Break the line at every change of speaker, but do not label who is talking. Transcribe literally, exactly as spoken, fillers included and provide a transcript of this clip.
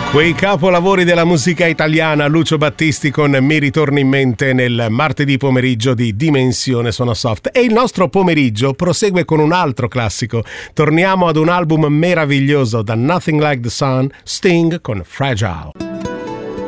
Quei capolavori della musica italiana, Lucio Battisti con Mi ritorna in mente nel martedì pomeriggio di Dimensione Suono Soft. E il nostro pomeriggio prosegue con un altro classico. Torniamo ad un album meraviglioso, da Nothing Like the Sun, Sting con Fragile.